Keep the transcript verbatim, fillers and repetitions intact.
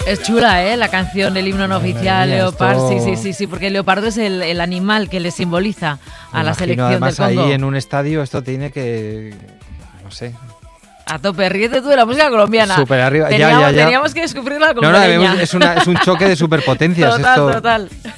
Es chula, ¿eh? La canción, el himno no oficial, mía, Leopard. esto... Sí, sí, sí, sí, porque el leopardo es el, el animal que le simboliza a Me la imagino, selección además, del Congo. ahí en un estadio esto tiene que... no sé... A tope, ríete tú de la música colombiana. Súper arriba, teníamos, ya, ya, ya. Teníamos que descubrir la No, colombiana. no, es, una, es un choque de superpotencias. Total, esto... total.